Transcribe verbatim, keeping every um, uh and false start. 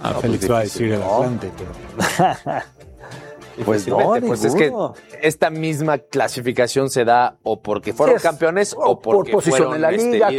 Ah, No, Félix pues va a difícil, decir el ¿no? Atlante, pero... Pues no, pues es que esta misma clasificación se da o porque fueron Sí, es- campeones o o porque por posición fueron en la este, liga,